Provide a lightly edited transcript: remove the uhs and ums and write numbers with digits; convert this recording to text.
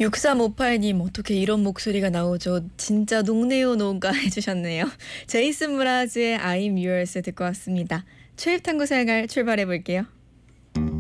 6358님 어떻게 이런 목소리가 나오죠? 진짜 녹네요 녹아 해주셨네요. 제이슨 무라즈의 I'm Yours 듣고 왔습니다. 체육탐구 생활 출발해 볼게요.